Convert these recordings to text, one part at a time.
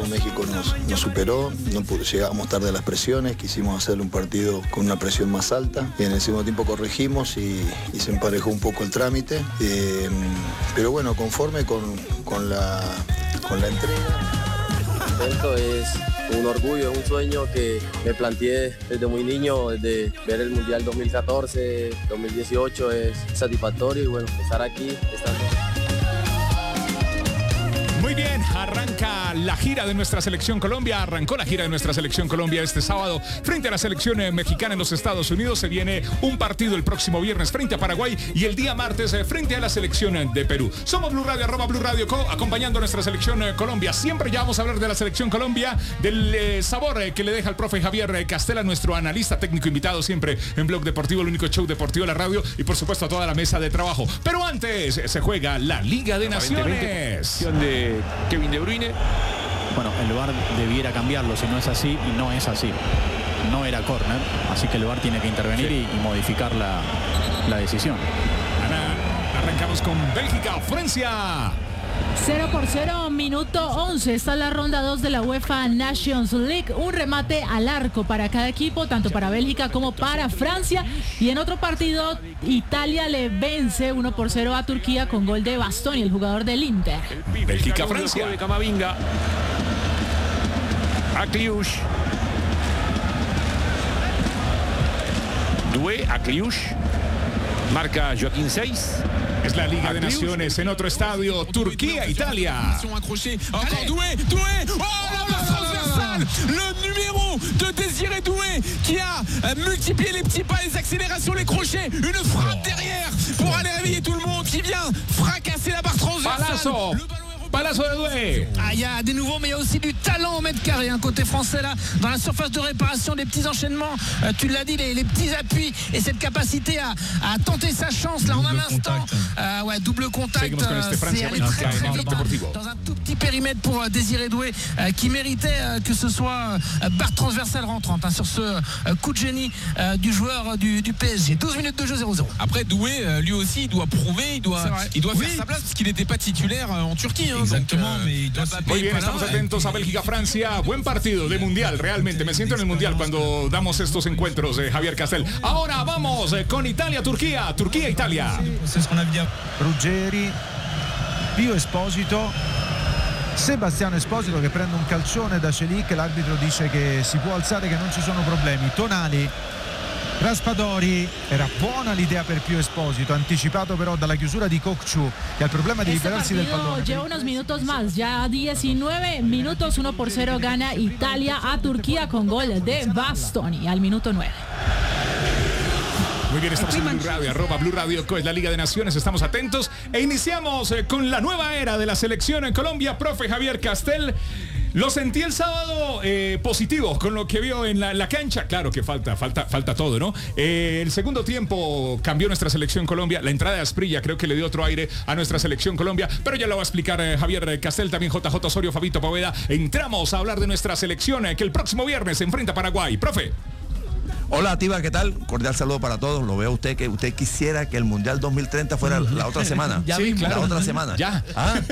México nos superó, llegamos tarde a las presiones, quisimos hacerle un partido con una presión más alta, y en el segundo tiempo corregimos y se emparejó un poco el trámite, pero bueno, conforme con la entrega. Esto es un orgullo, es un sueño que me planteé desde muy niño, desde ver el Mundial 2014, 2018, es satisfactorio y bueno, estar aquí, Muy bien, arranca la gira de nuestra selección Colombia, arrancó la gira de nuestra selección Colombia este sábado frente a la selección mexicana en los Estados Unidos. Se viene un partido el próximo viernes frente a Paraguay y el día martes frente a la selección de Perú. Somos Blue Radio, @Blue Radio Co, acompañando a nuestra selección Colombia. Siempre ya vamos a hablar de la selección Colombia, del sabor que le deja el profe Javier Castela, nuestro analista técnico invitado siempre en Blog Deportivo, el único show deportivo de la radio, y por supuesto a toda la mesa de trabajo. Pero antes se juega la Liga de Naciones. De Kevin De Bruyne. Bueno, el VAR debiera cambiarlo si no es así, y no es así. No era córner, así que el VAR tiene que intervenir y modificar la decisión. Arrancamos con Bélgica, Francia. 0-0, minuto 11. Esta es la ronda 2 de la UEFA Nations League. Un remate al arco para cada equipo, tanto para Bélgica como para Francia. Y en otro partido, Italia le vence 1-0 a Turquía con gol de Bastoni, el jugador del Inter. Bélgica, Francia. De Camavinga. A Kliush. Doué a Kliush. Marca Joaquín 6. Es la Liga de Naciones en otro estadio, Turquía, Italia. Encore Doué, oh la transversale, le numéro de Désiré Doué qui a multiplié les petits pas, les accélérations, les crochets, une frappe derrière pour aller réveiller tout le monde qui vient fracasser la barre transversale. Palazo de Doué. Ah, il y a des nouveaux, mais il y a aussi du talent au mètre carré, un côté français là, dans la surface de réparation, des petits enchaînements, tu l'as dit, les petits appuis et cette capacité à tenter sa chance là en un instant. Double contact, c'est allé très très vite dans un tout petit périmètre pour Désiré Doué qui méritait que ce soit barre transversale rentrante sur ce coup de génie du joueur du PSG. 12 minutes de jeu, 0-0. Après Doué, lui aussi, il doit prouver, il doit faire sa place parce qu'il n'était pas titulaire en Turquie. Exactement, mais muy bien, estamos atentos a Bélgica-Francia. Buen partido de mundial, realmente. Me siento en el mundial cuando damos estos encuentros, Javier Castel. Ahora vamos con Italia-Turquía. Turquía-Italia. Ruggeri, Pio Esposito, Sebastiano Esposito che prende un calcione da Celik. L'arbitro dice che si può alzare, che non ci sono problemi. Tonali, Raspadori, era buona l'idea per Pio Esposito, anticipato però dalla chiusura di Kokchu, che ha il problema di liberarsi del pallone. Lleva unos minutos más, ya 19 minutos, 1-0 gana Italia a Turquía con gol de Bastoni al minuto 9. Muy bien, estamos en Blue Radio, @Blue Radio Co, es la Liga de Naciones, estamos atentos e iniciamos con la nueva era de la selección en Colombia. Profe Javier Castel, lo sentí el sábado positivo con lo que vio en la cancha. Claro que falta todo, ¿no? El segundo tiempo cambió nuestra selección Colombia. La entrada de Asprilla creo que le dio otro aire a nuestra selección Colombia, pero ya lo va a explicar Javier Castel, también JJ Osorio, Fabito Poveda. Entramos a hablar de nuestra selección que el próximo viernes se enfrenta a Paraguay. Profe. Hola, Tiba, ¿qué tal? Cordial saludo para todos. Lo veo usted que usted quisiera que el Mundial 2030 fuera la otra semana. Sí, claro. La otra semana. Ya.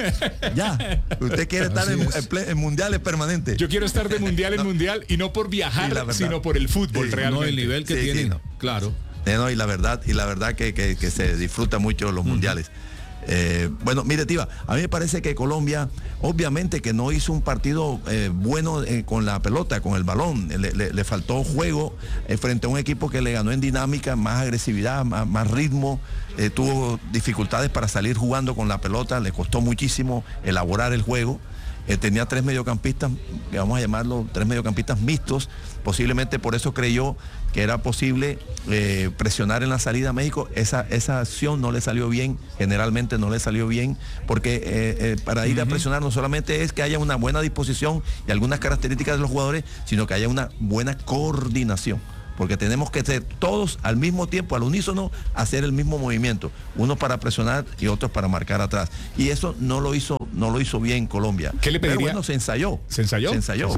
Ya. Usted quiere estar en mundiales permanentes. Yo quiero estar de mundial en mundial y no por viajar, sino por el fútbol realmente. No, el nivel que tiene. No. Claro. No, y la verdad que se disfruta mucho los mundiales. Bueno, mire, Tiva, a mí me parece que Colombia, obviamente que no hizo un partido bueno con la pelota, con el balón. Le faltó juego frente a un equipo que le ganó en dinámica, más agresividad, más ritmo. Tuvo dificultades para salir jugando con la pelota, le costó muchísimo elaborar el juego. Tenía 3 mediocampistas, que vamos a llamarlo 3 mediocampistas mixtos. Posiblemente por eso creyó que era posible presionar en la salida a México. Esa acción no le salió bien, generalmente no le salió bien, porque para ir a presionar no solamente es que haya una buena disposición y algunas características de los jugadores, sino que haya una buena coordinación. Porque tenemos que ser todos al mismo tiempo, al unísono, hacer el mismo movimiento. Uno para presionar y otros para marcar atrás. Y eso no lo hizo bien Colombia. ¿Qué le pediría? Pero bueno, se ensayó. ¿Se ensayó?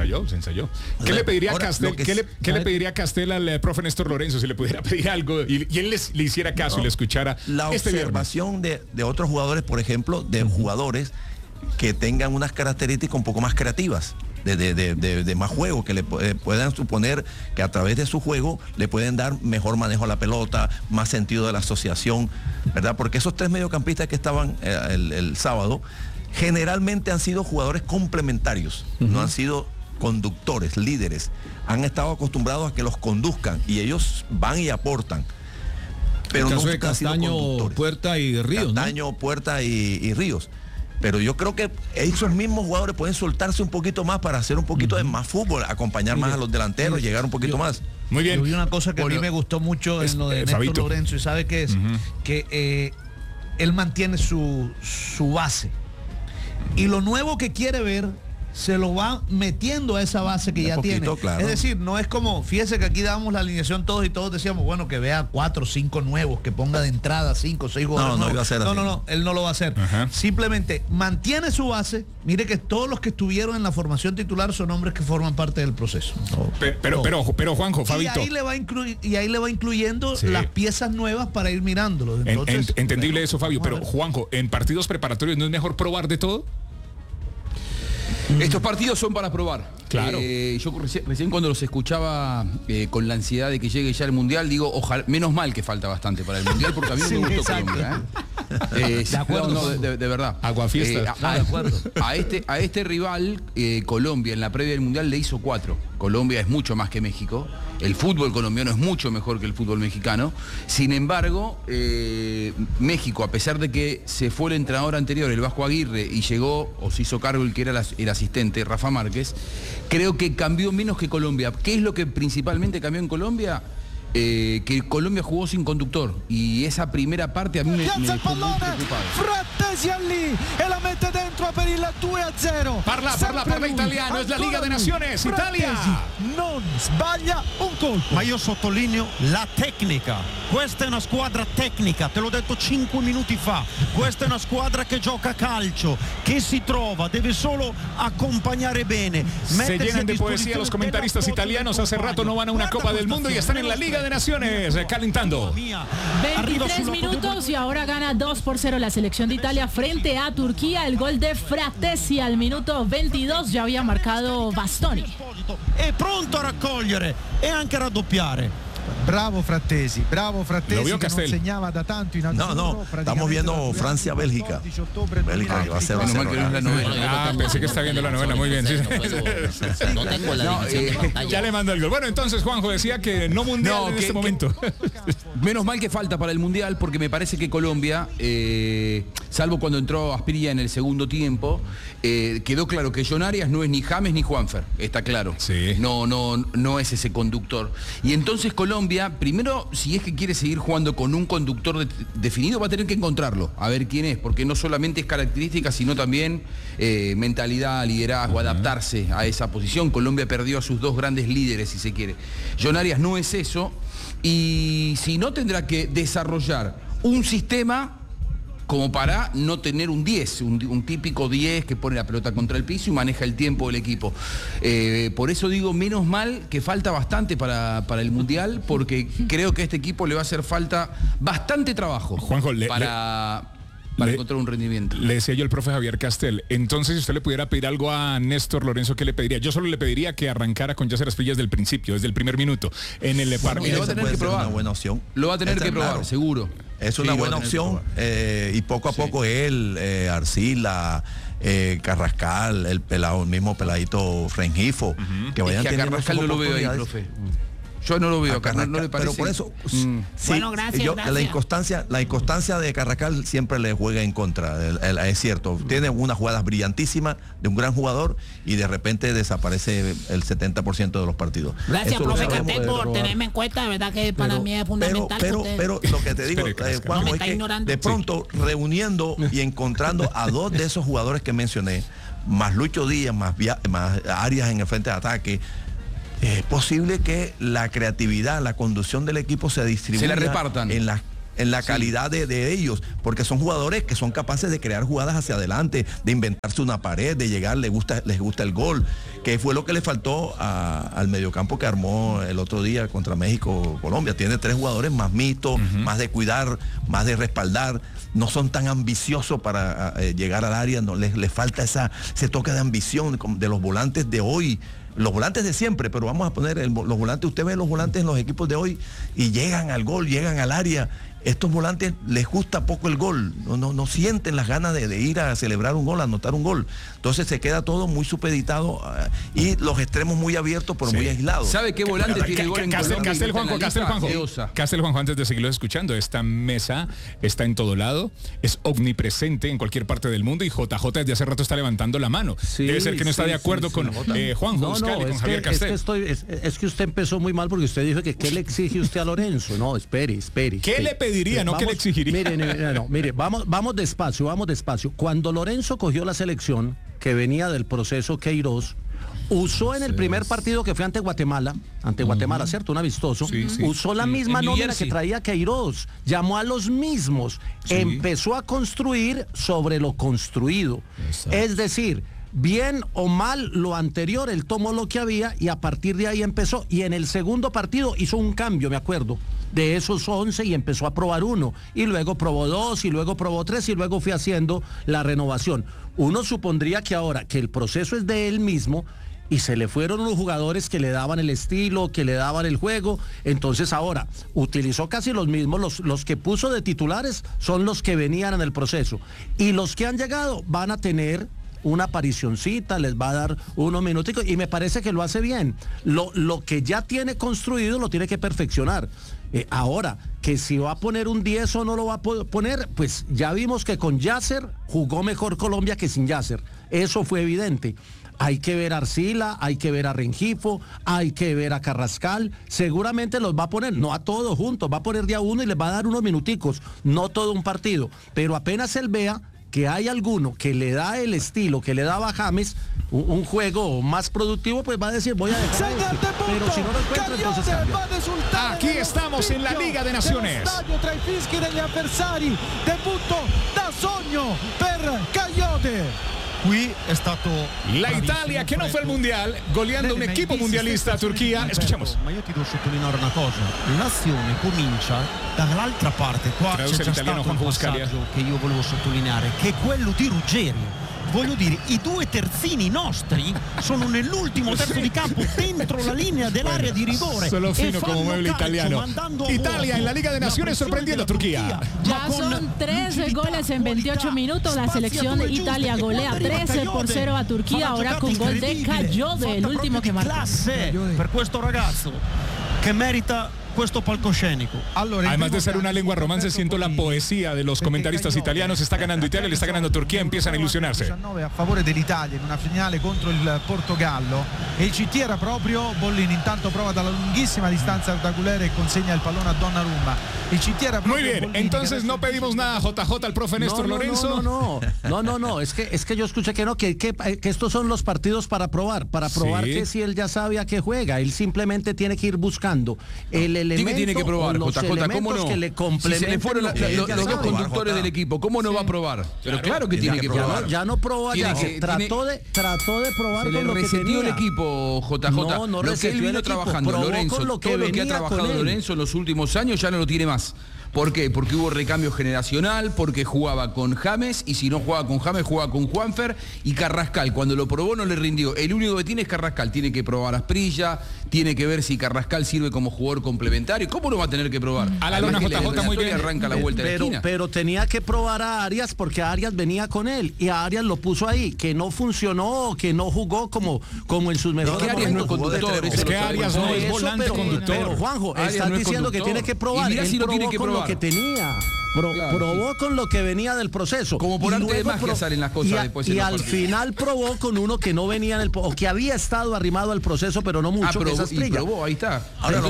¿Qué le pediría a Castel? ¿Qué le pediría a Castel al profe Néstor Lorenzo si le pudiera pedir algo y él le hiciera caso y le escuchara? La observación de otros jugadores, por ejemplo, de jugadores que tengan unas características un poco más creativas. de más juego, que le puedan suponer que a través de su juego le pueden dar mejor manejo a la pelota, más sentido de la asociación, ¿verdad? Porque esos 3 mediocampistas que estaban el sábado generalmente han sido jugadores complementarios, no han sido conductores, líderes. Han estado acostumbrados a que los conduzcan y ellos van y aportan. Pero el caso nunca de Castaño, Puerta y Ríos, Castaño, ¿no? Puerta y Ríos. Pero yo creo que esos mismos jugadores pueden soltarse un poquito más para hacer un poquito de más fútbol, acompañar más a los delanteros, llegar un poquito más. Muy bien. Yo vi una cosa que a mí me gustó mucho en lo de Néstor Fabito Lorenzo, y ¿sabe qué es? Que él mantiene su base. Y lo nuevo que quiere ver se lo va metiendo a esa base que ya tiene. Claro. Es decir, no es como, fíjese que aquí dábamos la alineación todos y todos decíamos, bueno, que vea 4 o 5 nuevos, que ponga de entrada 5 o 6 jugadores. No iba a ser así. No, él no lo va a hacer. Simplemente mantiene su base. Mire que todos los que estuvieron en la formación titular son hombres que forman parte del proceso. Pero Juanjo, Fabito. Y ahí le va incluyendo las piezas nuevas para ir mirándolo. Entonces, entendible eso, Fabio, pero Juanjo, ¿en partidos preparatorios no es mejor probar de todo? Estos partidos son para probar. Claro. Yo recién cuando los escuchaba con la ansiedad de que llegue ya el Mundial, digo, ojalá, menos mal que falta bastante para el Mundial, porque a mí no me gustó Colombia. De acuerdo. De verdad. Aguafiesta. A este rival, Colombia, en la previa del Mundial le hizo 4. Colombia es mucho más que México. El fútbol colombiano es mucho mejor que el fútbol mexicano. Sin embargo, México, a pesar de que se fue el entrenador anterior, el Vasco Aguirre, y llegó, o se hizo cargo el que era el asistente, Rafa Márquez, creo que cambió menos que Colombia. ¿Qué es lo que principalmente cambió en Colombia? Que Colombia jugó sin conductor, y esa primera parte a mí me dejó muy preocupado. Frattesi lì e la mette dentro per il 2-0. Parla italiano, es la Liga de Naciones, Italia. Non sbaglia un colpo. Ma io sottolineo la tecnica. Questa è una squadra tecnica, te l'ho detto 5 minuti fa. Questa è una squadra che gioca calcio, che si trova, debe solo acompañare bene. Se llenan de poesía los comentaristas italianos. Hace rato no van a una Copa del Mundo y están en la Liga de Naciones calentando. 23 minutos y ahora gana 2-0 la selección de Italia frente a Turquía. El gol de Frattesi al minuto 22 ya había marcado Bastoni. È pronto a raccogliere e anche a raddoppiare. Bravo Frattesi, Lo vio que no Castel. enseñaba da tanto in No, estamos viendo Francia-Bélgica. Bélgica que va a ser Menos mal que no es la novela. Pensé que está viendo la novela, muy bien. Sí. No tengo la división de pantalla. Ya le mando el gol. Bueno, entonces Juanjo decía que no mundial en este momento. Menos mal que falta para el Mundial, porque me parece que Colombia, salvo cuando entró Asprilla en el segundo tiempo, quedó claro que John Arias no es ni James ni Juanfer, está claro. Sí. No es ese conductor. Y entonces Colombia, primero, si es que quiere seguir jugando con un conductor definido, va a tener que encontrarlo, a ver quién es, porque no solamente es característica, sino también mentalidad, liderazgo, adaptarse a esa posición. Colombia perdió a sus 2 grandes líderes, si se quiere. John Arias no es eso, y si no, tendrá que desarrollar un sistema como para no tener un 10, un típico 10 que pone la pelota contra el piso y maneja el tiempo del equipo. Por eso digo, menos mal que falta bastante para el Mundial, porque creo que a este equipo le va a hacer falta bastante trabajo, Juanjo, para encontrar un rendimiento. Le decía yo al profe Javier Castel, entonces si usted le pudiera pedir algo a Néstor Lorenzo, ¿qué le pediría? Yo solo le pediría que arrancara con Yasser Asprilla desde el principio, desde el primer minuto. En el Bueno, y lo va a tener que probar. Una buena opción. Lo va a tener que probar, claro. seguro. Es una buena opción, y poco a poco él, Arcila, Carrascal, el mismo peladito Rengifo, que vayan es que a Carrascal no lo veo ahí, profe. Yo no lo veo acá, no le parece. Pero por eso, Bueno, gracias. La inconstancia de Carrascal siempre le juega en contra, es cierto. Tiene unas jugadas brillantísimas de un gran jugador y de repente desaparece el 70% de los partidos. Gracias, Eso profe lo sabemos Castel, por de tenerme en cuenta, de verdad que para mí es fundamental. Pero lo que te digo, Juanjo, es que de pronto reuniendo y encontrando a 2 de esos jugadores que mencioné, más Lucho Díaz, más Arias en el frente de ataque, es posible que la creatividad, la conducción del equipo se distribuya, se la repartan en la calidad de ellos, porque son jugadores que son capaces de crear jugadas hacia adelante, de inventarse una pared, de llegar, les gusta el gol, que fue lo que le faltó al mediocampo que armó el otro día contra México-Colombia. Tiene 3 jugadores más mixtos, más de cuidar, más de respaldar, no son tan ambiciosos para llegar al área, no les falta ese toque de ambición de los volantes de hoy. Los volantes de siempre, pero vamos a poner los volantes, usted ve los volantes en los equipos de hoy y llegan al gol, llegan al área. Estos volantes les gusta poco el gol, no sienten las ganas de ir a celebrar un gol, a anotar un gol. Entonces se queda todo muy supeditado y los extremos muy abiertos, pero muy aislados. ¿Sabe qué volante tiene gol en Colombia? Castel Juanjo, antes de seguirlo escuchando, esta mesa está en todo lado, es omnipresente en cualquier parte del mundo y JJ desde hace rato está levantando la mano. Debe ser que no está de acuerdo con Juanjo Buscali, con Javier Castel. Es que usted empezó muy mal porque usted dijo que ¿qué le exige usted a Lorenzo? No, espere. ¿Qué le pediría, no qué le exigiría? Mire, vamos despacio. Cuando Lorenzo cogió la selección, que venía del proceso Queiroz, usó en el primer partido que fue ante Guatemala, ¿cierto? Un amistoso. Usó la misma nómina que traía Queiroz, llamó a los mismos, empezó a construir sobre lo construido. Es decir, bien o mal lo anterior, él tomó lo que había y a partir de ahí empezó. Y en el segundo partido hizo un cambio, me acuerdo, de esos 11 y empezó a probar uno. Y luego probó 2 y luego probó 3 y luego fue haciendo la renovación. Uno supondría que ahora que el proceso es de él mismo y se le fueron los jugadores que le daban el estilo, que le daban el juego, entonces ahora utilizó casi los mismos, los que puso de titulares son los que venían en el proceso. Y los que han llegado van a tener una aparicioncita, les va a dar unos minuticos y me parece que lo hace bien. Lo que ya tiene construido lo tiene que perfeccionar. Ahora, que si va a poner un 10 o no lo va a poner, pues ya vimos que con Yasser jugó mejor Colombia que sin Yasser. Eso fue evidente. Hay que ver a Arcila, hay que ver a Rengifo, hay que ver a Carrascal. Seguramente los va a poner, no a todos juntos, va a poner de a uno y les va a dar unos minuticos, no todo un partido. Pero apenas él vea que hay alguno que le da el estilo que le daba James, un juego más productivo, pues va a decir voy a dejar pero si no lo encuentra entonces cambia. Aquí estamos en la Liga de Naciones. Tra i fischi degli avversari, debutto da sogno per Cayote. Qui è stato la Italia che non fa il mondial, goleando un equipo mundialista a Turchia. Escuchamos. Ma io ti devo sottolineare una cosa, l'azione comincia dall'altra parte, qua c'è già stato un passaggio che io volevo sottolineare, che è quello di Ruggeri. Voglio dire, i due terzini nostri sono nell'ultimo terzo di campo dentro la linea dell'area di rigore. Solo fino como mueble italiano. Italia en la Liga de Naciones sorprendiendo a Turquía. Ya son 13 goles en 28 minutos. La selección Italia golea 13-0 a Turquía, ahora con gol de Cayote, el último que marcó. Per questo ragazzo che merita questo palcoscenico. Además de ser una lengua romance, siento la poesía de los comentaristas italianos. Está ganando Italia, le está ganando Turquía, empiezan a ilusionarse. 19 a favore dell'Italia in una finale contro il Portogallo e il CT era proprio Bollini. Intanto prova dalla lunghissima distanza Ardaguler e consegna il pallone a Donnarumma. Il CT era proprio muy bien, Bollini, entonces no pedimos nada a JJ, al profe Néstor Lorenzo. No, es que yo escuché que estos son los partidos para probar que si él ya sabe a qué juega, él simplemente tiene que ir buscando el elemento, tiene que probar, JJ, ¿cómo no? Que le si se le fueron los dos conductores del equipo, ¿cómo no va a probar? Pero claro que tiene que probar. Ya no probó allá, trató de probar con lo que tenía. El equipo, JJ, lo que él vino trabajando, Lorenzo, todo lo que ha trabajado Lorenzo en los últimos años ya no lo tiene más. ¿Por qué? Porque hubo recambio generacional, porque jugaba con James, y si no jugaba con James, jugaba con Juanfer y Carrascal. Cuando lo probó no le rindió. El único que tiene es Carrascal. Tiene que probar a Asprilla, tiene que ver si Carrascal sirve como jugador complementario. ¿Cómo no va a tener que probar? A la lona JJ muy bien. Arranca la vuelta de la esquina. Pero tenía que probar a Arias porque Arias venía con él y a Arias lo puso ahí, que no funcionó, que no jugó como en sus mejores momentos. Arias no es conductor. Es que Arias no es volante conductor. Pero Juanjo, estás diciendo que tiene que probar. Y mirá si lo tiene que probar. Lo que tenía. Probó con lo que venía del proceso. Como por arte de magia salen las cosas después. Y al final probó con uno que no venía en el o que había estado arrimado al proceso, pero no mucho. Y probó, ahí está. Ahora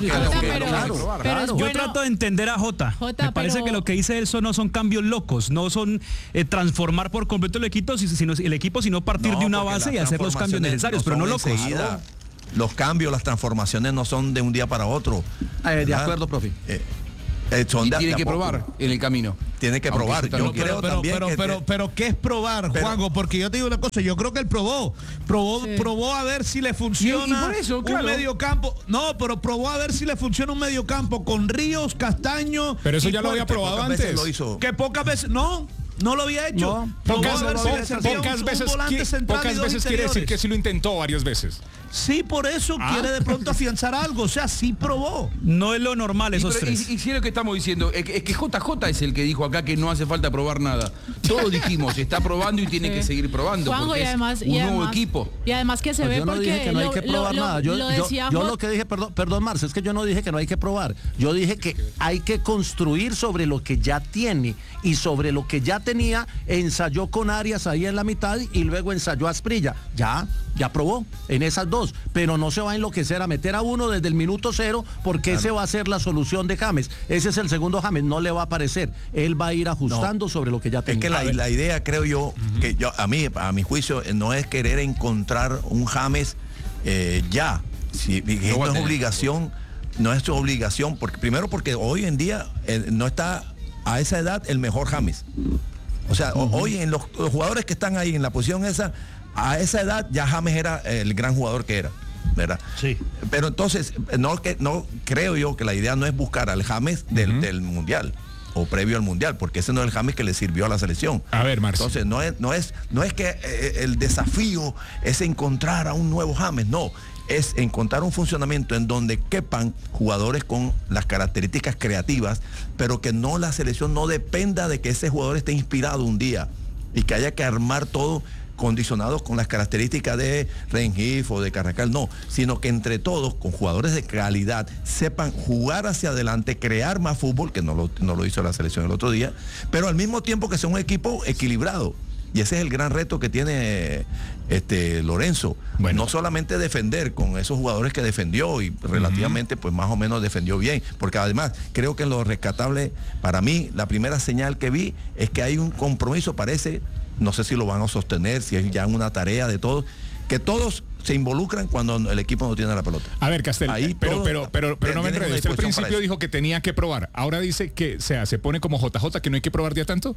Yo trato de entender a Jota. Me parece que lo que dice él no son cambios locos, no son transformar por completo el equipo, sino partir de una base y hacer los cambios necesarios, pero no locos. Los cambios, las transformaciones no son de un día para otro. De acuerdo, profe. Y tiene que probar en el camino. tiene que probar. Yo creo también pero ¿qué es probar, Juanjo? Porque yo te digo una cosa, yo creo que él probó a ver si le funciona y por eso, claro, un mediocampo. No, pero probó a ver si le funciona un mediocampo con Ríos, Castaño. Pero eso ya lo había probado antes. Que pocas veces, no lo había hecho. Pocas veces quiere decir que sí lo intentó varias veces. Sí, por eso quiere de pronto afianzar algo. O sea, sí probó. No es lo normal esos tres. Y si es lo que estamos diciendo, es que JJ es el que dijo acá que no hace falta probar nada. Todos dijimos, está probando y tiene que seguir probando. Juanjo, porque es un nuevo equipo. Y además que se ve yo no porque dije que no hay que probar nada. Yo lo que dije, perdón, Marce, es que yo no dije que no hay que probar. Yo dije que hay que construir sobre lo que ya tiene, y sobre lo que ya tenía ensayó con Arias ahí en la mitad y luego ensayó a Asprilla. Ya probó en esas dos, pero no se va a enloquecer a meter a uno desde el minuto 0, porque ese va a ser la solución de James. Ese es el segundo James, no le va a aparecer. Él va a ir ajustando sobre lo que ya tenía. Es que la idea, creo yo, que a mi juicio, no es querer encontrar un James ya. Si, no es obligación, no es su obligación, porque hoy en día no está a esa edad el mejor James. O sea, hoy en los jugadores que están ahí en la posición esa, a esa edad ya James era el gran jugador que era, ¿verdad? Sí. Pero entonces, no creo yo que la idea no es buscar al James del Mundial o previo al Mundial, porque ese no es el James que le sirvió a la selección. A ver, Marcio. Entonces, no es que el desafío es encontrar a un nuevo James, no. Es encontrar un funcionamiento en donde quepan jugadores con las características creativas, pero que no, la selección no dependa de que ese jugador esté inspirado un día y que haya que armar todo condicionados con las características de Rengifo o de Carrascal, no, sino que entre todos, con jugadores de calidad, sepan jugar hacia adelante, crear más fútbol, que no lo hizo la selección el otro día, pero al mismo tiempo que sea un equipo equilibrado. Y ese es el gran reto que tiene Lorenzo. Bueno. No solamente defender con esos jugadores que defendió y relativamente pues más o menos defendió bien, porque además creo que en lo rescatable, para mí, la primera señal que vi es que hay un compromiso, parece, no sé si lo van a sostener, si es ya una tarea de todos, que todos se involucran cuando el equipo no tiene la pelota. A ver, Castel, pero no me enredes. Usted al principio dijo que tenía que probar. Ahora dice que se pone como JJ, que no hay que probar ya tanto.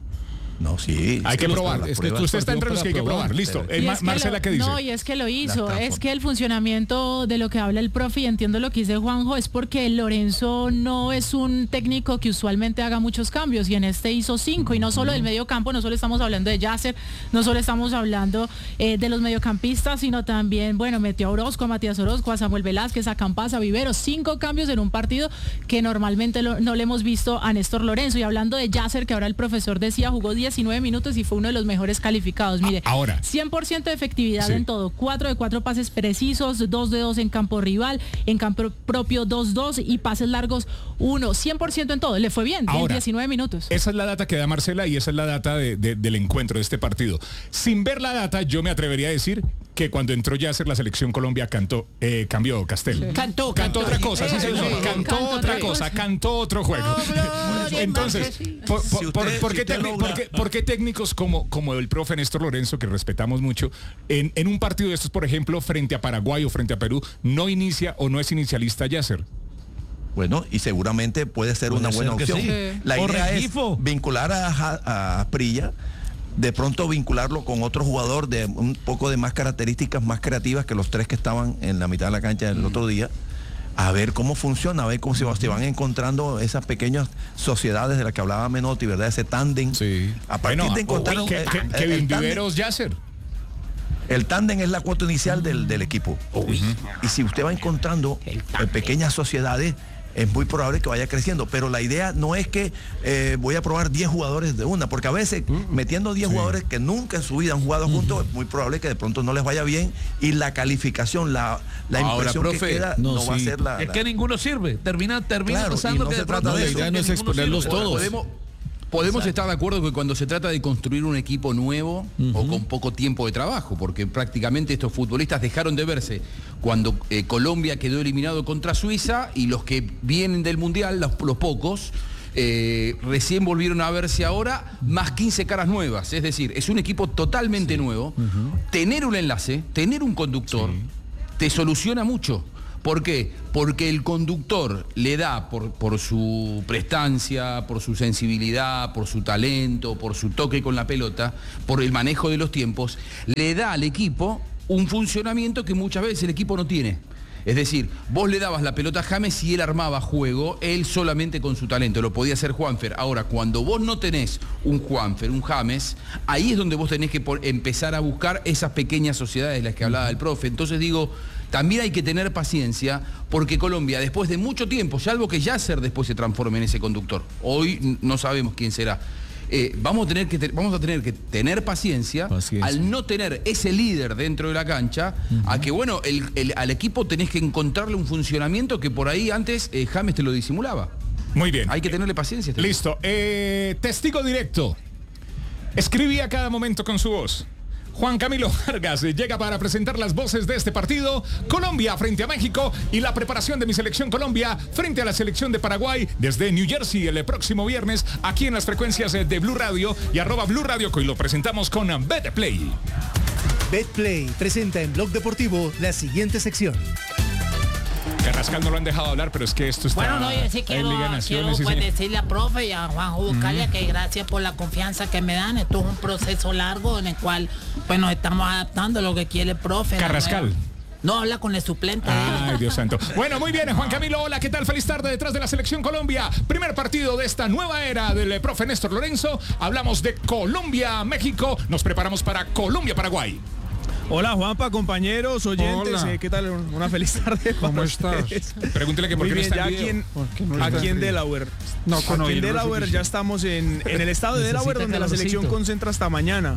No, sí. Hay que probar. Usted está entre los que hay que probar. Listo. Marcela, ¿qué dice? No, y es que lo hizo. Es que el funcionamiento de lo que habla el profe, y entiendo lo que dice Juanjo, es porque Lorenzo no es un técnico que usualmente haga muchos cambios, y en este hizo 5, y no solo del medio campo, no solo estamos hablando de Yasser, no solo estamos hablando de los mediocampistas, sino también, bueno, metió a Orozco, a Matías Orozco, a Samuel Velázquez, a Campas, a Viveros, 5 cambios en un partido que normalmente no le hemos visto a Néstor Lorenzo. Y hablando de Yasser, que ahora el profesor decía, jugó 19 minutos y fue uno de los mejores calificados. Mire, ahora 100% de efectividad en todo, 4 de 4 pases precisos, 2 de 2 en campo rival, en campo propio 2-2 y pases largos 1, 100% en todo. Le fue bien, ahora, 19 minutos. Esa es la data que da Marcela y esa es la data del encuentro de este partido. Sin ver la data, yo me atrevería a decir que cuando entró Yasser, la selección Colombia cambió, Castel. Sí. Cantó otra cosa, sí, señor. Cantó otra cosa, cantó otro juego. Entonces, ¿por qué técnicos como el profe Néstor Lorenzo, que respetamos mucho, en un partido de estos, por ejemplo, frente a Paraguay o frente a Perú, no inicia o no es inicialista Yasser? Bueno, y seguramente puede ser una buena opción. Sí. La idea es vincular a Asprilla, de pronto vincularlo con otro jugador de un poco de más características, más creativas que los 3 que estaban en la mitad de la cancha el otro día, a ver cómo funciona, a ver cómo se van encontrando esas pequeñas sociedades de las que hablaba Menotti, ¿verdad? Ese tándem. Sí. A partir de encontrar Kevin Viveros, Yasser. El tándem es la cuota inicial del equipo. Y si usted va encontrando pequeñas sociedades, es muy probable que vaya creciendo, pero la idea no es que voy a probar 10 jugadores de una, porque a veces metiendo 10 jugadores que nunca en su vida han jugado juntos, es muy probable que de pronto no les vaya bien y la calificación, la impresión que queda no va a ser la... Es que ninguno sirve, termina pasando que de pronto... La idea no es exponerlos todos. Podemos estar de acuerdo que cuando se trata de construir un equipo nuevo o con poco tiempo de trabajo, porque prácticamente estos futbolistas dejaron de verse cuando Colombia quedó eliminado contra Suiza, y los que vienen del Mundial, los pocos, recién volvieron a verse ahora, más 15 caras nuevas. Es decir, es un equipo totalmente nuevo. Tener un enlace, tener un conductor, te soluciona mucho. ¿Por qué? Porque el conductor le da, por su prestancia, por su sensibilidad, por su talento, por su toque con la pelota, por el manejo de los tiempos, le da al equipo un funcionamiento que muchas veces el equipo no tiene. Es decir, vos le dabas la pelota a James y él armaba juego, él solamente con su talento, lo podía hacer Juanfer. Ahora, cuando vos no tenés un Juanfer, un James, ahí es donde vos tenés que empezar a buscar esas pequeñas sociedades de las que hablaba el profe. Entonces digo, también hay que tener paciencia, porque Colombia, después de mucho tiempo, salvo que Yasser después se transforme en ese conductor, hoy no sabemos quién será, vamos a tener que tener paciencia al no tener ese líder dentro de la cancha, a que bueno, al equipo tenés que encontrarle un funcionamiento que por ahí antes James te lo disimulaba. Muy bien. Hay que tenerle paciencia. Listo. Testigo directo. Escribí a cada momento con su voz. Juan Camilo Vargas llega para presentar las voces de este partido. Colombia frente a México y la preparación de mi selección Colombia frente a la selección de Paraguay desde New Jersey el próximo viernes aquí en las frecuencias de Blue Radio y @Blue Radio, que hoy lo presentamos con BetPlay. BetPlay presenta en Blog Deportivo la siguiente sección. Carrascal no lo han dejado hablar, pero es que esto está bueno, no, yo sí quiero pues, decirle a profe y a Juanjo Buscalia que gracias por la confianza que me dan. Esto es un proceso largo en el cual pues nos estamos adaptando a lo que quiere el profe. Carrascal. No, habla con el suplente. Ay, Dios santo. Bueno, muy bien, Juan Camilo, hola, ¿qué tal? Feliz tarde detrás de la selección Colombia. Primer partido de esta nueva era del profe Néstor Lorenzo. Hablamos de Colombia-México. Nos preparamos para Colombia-Paraguay. Hola Juanpa, compañeros, oyentes, ¿qué tal? Una feliz tarde. ¿Cómo estás? Pregúntele que por qué no está aquí en Delaware. No, aquí en Delaware ya estamos en el estado de Delaware, donde la selección concentra hasta mañana.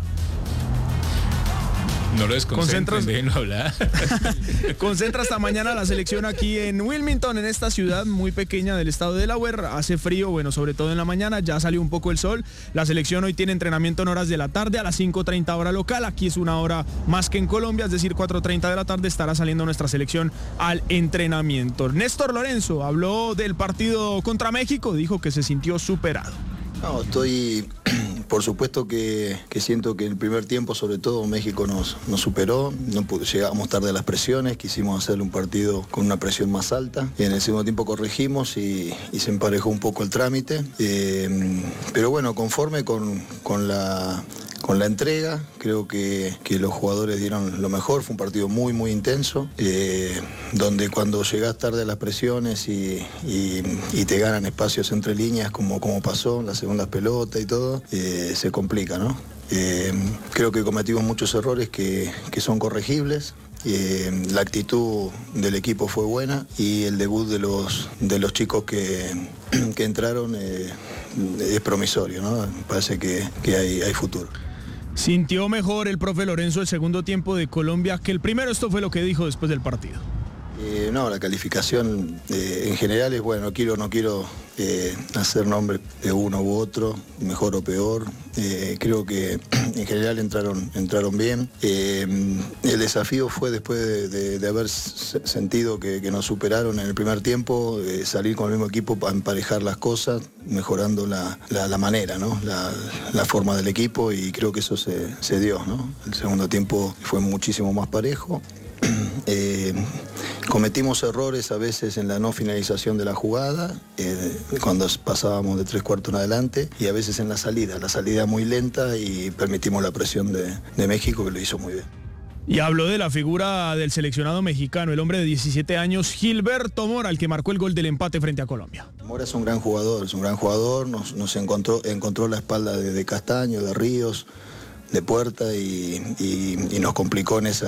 No lo desconcentren, déjenlo hablar. Concentra hasta mañana la selección aquí en Wilmington, en esta ciudad muy pequeña del estado de Delaware. Hace frío, bueno, sobre todo en la mañana, ya salió un poco el sol. La selección hoy tiene entrenamiento en horas de la tarde a las 5:30 hora local. Aquí es una hora más que en Colombia, es decir, 4:30 de la tarde estará saliendo nuestra selección al entrenamiento. Néstor Lorenzo habló del partido contra México, dijo que se sintió superado. No, por supuesto que siento que en el primer tiempo, sobre todo, México nos superó, llegamos tarde a las presiones, quisimos hacerle un partido con una presión más alta, y en el segundo tiempo corregimos y se emparejó un poco el trámite, pero bueno, conforme con la entrega, creo que los jugadores dieron lo mejor. Fue un partido muy muy intenso, donde cuando llegás tarde a las presiones y te ganan espacios entre líneas, como pasó en las segundas pelotas y todo, se complica, ¿no? Creo que cometimos muchos errores que son corregibles. La actitud del equipo fue buena y el debut de los chicos que entraron es promisorio, ¿no? Parece que hay futuro. Sintió mejor el profe Lorenzo el segundo tiempo de Colombia que el primero. Esto fue lo que dijo después del partido. No, la calificación en general es bueno. No quiero hacer nombre de uno u otro, mejor o peor. Creo que en general entraron bien. El desafío fue, después de haber sentido que nos superaron en el primer tiempo, salir con el mismo equipo para emparejar las cosas, mejorando la manera, ¿no? La forma del equipo, y creo que eso se dio, ¿no? El segundo tiempo fue muchísimo más parejo. Cometimos errores a veces en la no finalización de la jugada, cuando pasábamos de 3/4 en adelante, y a veces en la salida muy lenta, y permitimos la presión de México, que lo hizo muy bien. Y habló de la figura del seleccionado mexicano, el hombre de 17 años, Gilberto Mora, el que marcó el gol del empate frente a Colombia. Mora es un gran jugador, nos encontró la espalda de Castaño, de Ríos, de Puerta, y nos complicó en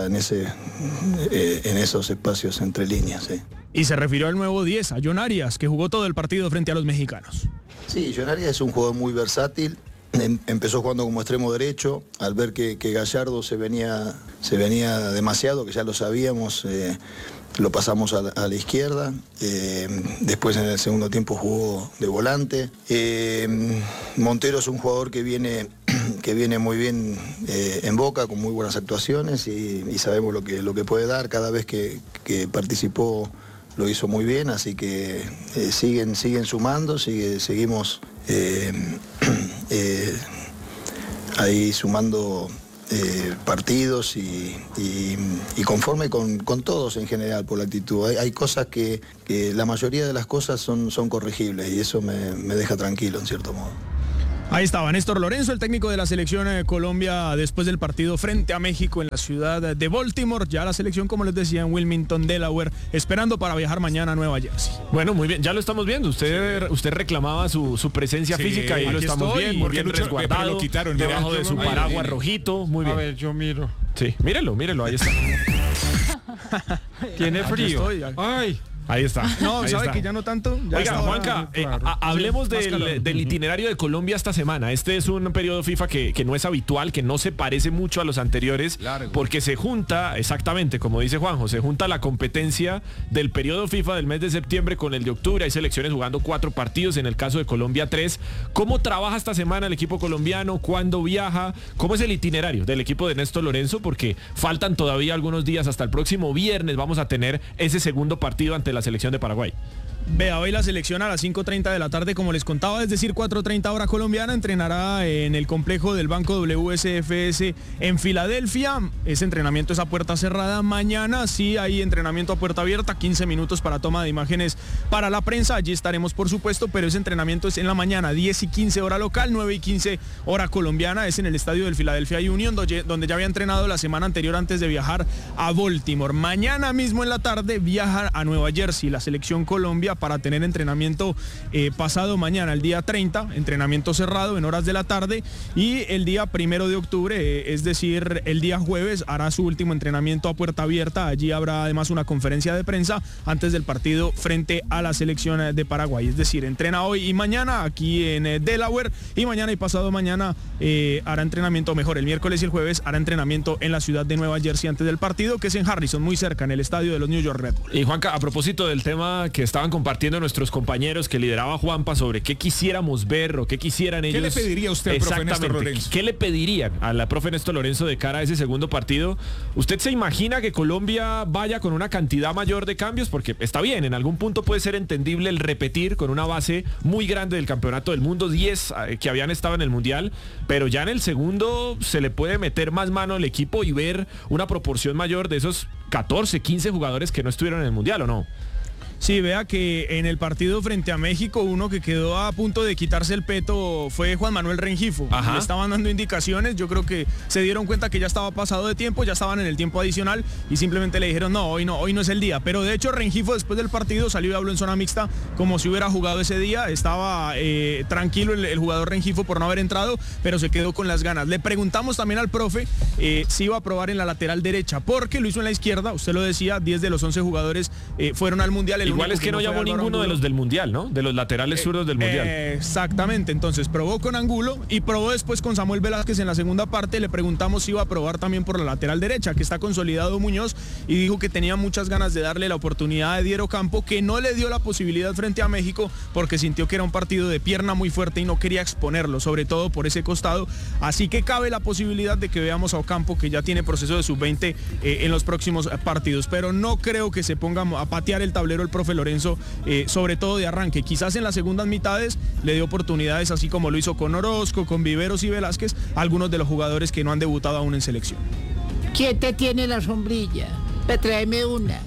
esos espacios entre líneas. ¿Sí? Y se refirió al nuevo 10, a John Arias, que jugó todo el partido frente a los mexicanos. Sí, John Arias es un jugador muy versátil. Empezó jugando como extremo derecho, al ver que Gallardo se venía demasiado, que ya lo sabíamos, lo pasamos a la izquierda. Después en el segundo tiempo jugó de volante. Montero es un jugador que viene muy bien en Boca, con muy buenas actuaciones, y sabemos lo que puede dar. Cada vez que participó lo hizo muy bien, así que siguen sumando, seguimos ahí sumando partidos y conforme con todos en general por la actitud. Hay cosas que la mayoría de las cosas son corregibles y eso me deja tranquilo en cierto modo. Ahí estaba Néstor Lorenzo, el técnico de la selección Colombia después del partido frente a México en la ciudad de Baltimore. Ya la selección, como les decía, en Wilmington, Delaware, esperando para viajar mañana a Nueva Jersey. Bueno, muy bien, ya lo estamos viendo. Usted reclamaba su presencia física y lo estamos viendo. Muy bien resguardado, lo quitaron, debajo de su paraguas rojito. Muy bien. A ver, yo miro. Sí, mírelo, ahí está. Tiene frío. Ay. Ahí está. No, ahí sabe está. que ya no tanto. Ya Oiga, Juanca, hablemos del itinerario de Colombia esta semana. Este es un periodo FIFA que no es habitual, que no se parece mucho a los anteriores, porque se junta, exactamente, como dice Juanjo, se junta la competencia del periodo FIFA del mes de septiembre con el de octubre. Hay selecciones jugando 4 partidos, en el caso de Colombia 3. ¿Cómo trabaja esta semana el equipo colombiano? ¿Cuándo viaja? ¿Cómo es el itinerario del equipo de Néstor Lorenzo? Porque faltan todavía algunos días hasta el próximo viernes. Vamos a tener ese segundo partido ante la selección de Paraguay. Vea, hoy la selección a las 5:30 de la tarde, como les contaba, es decir, 4:30 hora colombiana, entrenará en el complejo del Banco WSFS en Filadelfia. Ese entrenamiento es a puerta cerrada. Mañana sí hay entrenamiento a puerta abierta, 15 minutos para toma de imágenes para la prensa. Allí estaremos, por supuesto, pero ese entrenamiento es en la mañana, 10:15 hora local, 9:15 hora colombiana. Es en el estadio del Philadelphia Union, donde ya había entrenado la semana anterior antes de viajar a Baltimore. Mañana mismo en la tarde viaja a Nueva Jersey la selección Colombia para tener entrenamiento pasado mañana, el día 30, entrenamiento cerrado en horas de la tarde, y el día 1 de octubre, es decir, el día jueves, hará su último entrenamiento a puerta abierta. Allí habrá además una conferencia de prensa antes del partido frente a la selección de Paraguay. Es decir, entrena hoy y mañana aquí en Delaware, y mañana y pasado mañana hará entrenamiento, mejor, el miércoles y el jueves hará entrenamiento en la ciudad de Nueva Jersey antes del partido, que es en Harrison, muy cerca, en el estadio de los New York Red Bull. Y Juanca, a propósito del tema que estaban compartiendo nuestros compañeros que lideraba Juanpa sobre qué quisiéramos ver o qué quisieran ellos. ¿Qué le pediría usted al profe Néstor Lorenzo? ¿Qué le pedirían a la profe Néstor Lorenzo de cara a ese segundo partido? ¿Usted se imagina que Colombia vaya con una cantidad mayor de cambios? Porque está bien, en algún punto puede ser entendible el repetir con una base muy grande del campeonato del mundo, 10 que habían estado en el Mundial, pero ya en el segundo se le puede meter más mano al equipo y ver una proporción mayor de esos 14, 15 jugadores que no estuvieron en el Mundial, ¿o no? Sí, vea que en el partido frente a México, uno que quedó a punto de quitarse el peto fue Juan Manuel Rengifo. Le estaban dando indicaciones, yo creo que se dieron cuenta que ya estaba pasado de tiempo, ya estaban en el tiempo adicional y simplemente le dijeron hoy no es el día. Pero de hecho Rengifo después del partido salió y habló en zona mixta como si hubiera jugado ese día. Estaba tranquilo el jugador Rengifo por no haber entrado, pero se quedó con las ganas. Le preguntamos también al profe si iba a probar en la lateral derecha, porque lo hizo en la izquierda, usted lo decía, 10 de los 11 jugadores fueron al Mundial. Igual es que no llamó ninguno de los del Mundial, ¿no? De los laterales zurdos del Mundial. Exactamente, entonces probó con Angulo y probó después con Samuel Velázquez en la segunda parte. Le preguntamos si iba a probar también por la lateral derecha, que está consolidado Muñoz, y dijo que tenía muchas ganas de darle la oportunidad a Diego Campo, que no le dio la posibilidad frente a México porque sintió que era un partido de pierna muy fuerte y no quería exponerlo, sobre todo por ese costado. Así que cabe la posibilidad de que veamos a Ocampo, que ya tiene proceso de sub-20 en los próximos partidos, pero no creo que se ponga a patear el tablero el profe Lorenzo, sobre todo de arranque. Quizás en las segundas mitades le dio oportunidades, así como lo hizo con Orozco, con Viveros y Velázquez, a algunos de los jugadores que no han debutado aún en selección. ¿Quién te tiene la sombrilla? Tráeme una.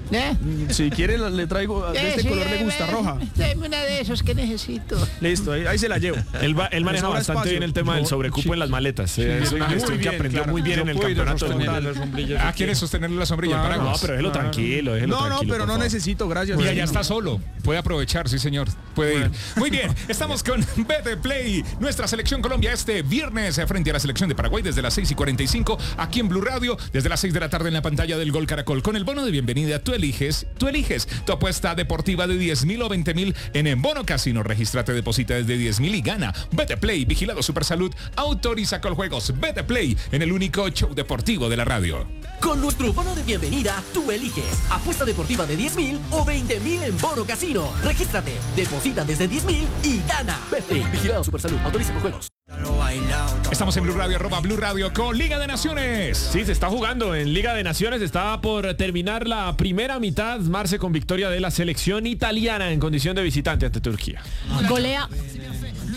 Si quiere le traigo, de este color le gusta, roja. Tráeme una de esos que necesito. Listo, ahí se la llevo. Él maneja bastante bien el tema del sobrecupo en las maletas. Es una cuestión que aprendió muy bien en el campeonato del Mundial. ¿Quiere sostenerle la sombrilla para No, pero déjelo tranquilo, No, pero no necesito, gracias. Y allá está solo. Puede aprovechar, sí señor. Puede ir. Muy bien, estamos con BetPlay, nuestra selección Colombia este viernes frente a la selección de Paraguay desde las 6:45 aquí en Blue Radio, desde las 6 de la tarde en la pantalla del Gol Caracol. Con el bono de bienvenida, tú eliges tu apuesta deportiva de 10,000 o 20,000 en Bono Casino. Regístrate, deposita desde 10,000 y gana. BetPlay, vigilado Supersalud, autoriza Coljuegos. BetPlay en el único show deportivo de la radio. Con nuestro bono de bienvenida, tú eliges apuesta deportiva de 10,000 o 20,000 en Bono Casino. Regístrate, deposita desde 10,000 y gana. Betplay, vigilado Supersalud, autoriza Coljuegos. Estamos en Blue Radio, @Blue Radio con Liga de Naciones. Sí, se está jugando en Liga de Naciones. Está por terminar la primera mitad. Marce con victoria de la selección italiana en condición de visitante ante Turquía. Golea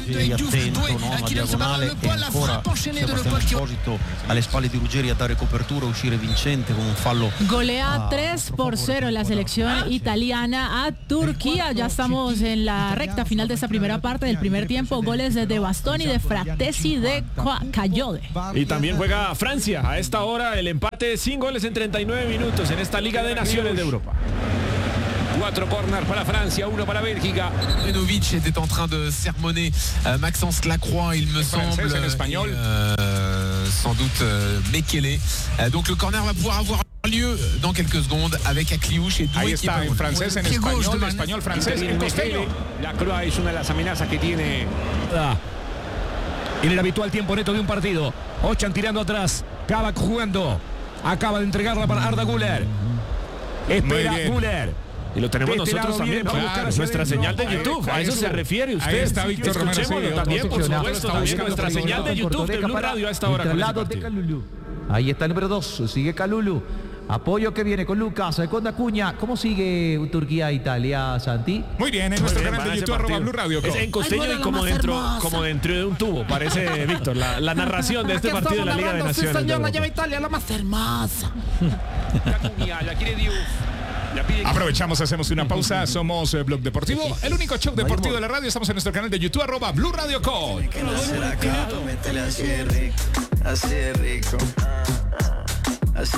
Ruggeri attento, no? La diagonale e ancora Sebastiano Esposito alle spalle di Ruggeri a dare copertura, uscire vincente con un fallo. Golea 3-0 la selección italiana a Turquía. Ya estamos en la recta final de esta primera parte del primer tiempo. Goles de Bastoni, de Fratesi, de Cayode. Y también juega Francia. A esta hora el empate sin goles en 39 minutos en esta Liga de Naciones de Europa. 4 corners para Francia, 1 para Bélgica. Brenovic était en train de sermonner Maxence Lacroix, il me semble. En espagnol. Sans doute Mekele. Donc le corner va pouvoir avoir lieu dans quelques secondes avec Akliouche et Doué. Ahí está, en francés, en español, español, francés, en costeño. Lacroix es una de las amenazas que tiene. En el habitual tiempo neto de un partido. Ochan tirando atrás. Kavak jugando. Acaba de entregarla para Arda Güler. Espera Güler. Y lo tenemos nosotros también, claro, nuestra señal de YouTube. A eso se refiere usted. Ahí está Víctor Romero. También, por supuesto, también nuestra señal de YouTube de Blue Radio a esta hora. Ahí está el número 2, sigue Kalulu. Apoyo que viene con Lucas, con Acuña. ¿Cómo sigue Turquía-Italia, Santi? Muy bien, en nuestro canal de YouTube, @Blue Radio. Es en costeño y como dentro de un tubo, parece Víctor, la narración de este partido de la Liga de Naciones. Sí, señor, la lleva Italia, la más hermosa. La quiere Diouf. Aprovechamos, hacemos una pausa. Somos Blog Deportivo, el único show deportivo de la radio. Estamos en nuestro canal de YouTube, @Blue Radio Co. Métele así de rico, así de rico, así.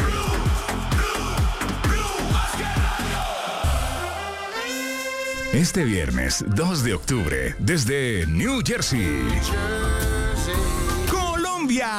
Este viernes 2 de octubre, desde New Jersey, Colombia,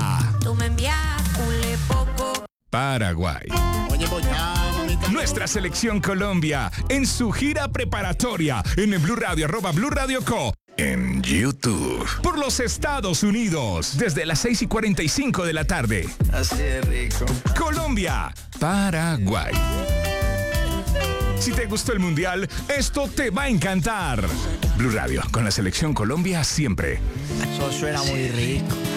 Paraguay. Nuestra selección Colombia en su gira preparatoria en el Blue Radio, @Blue Radio Co. En YouTube. Por los Estados Unidos, desde las 6:45 de la tarde. Así de rico. Colombia, Paraguay. Si te gustó el Mundial, esto te va a encantar. Blue Radio, con la selección Colombia siempre. Eso suena muy rico.